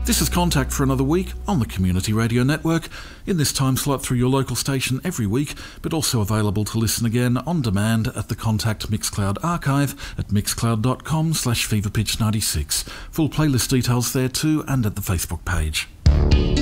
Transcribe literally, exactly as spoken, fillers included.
This is Contact for another week on the Community Radio Network, in this time slot through your local station every week, but also available to listen again on demand at the Contact Mixcloud archive at mixcloud.com slash feverpitch96. Full playlist details there too, and at the Facebook page.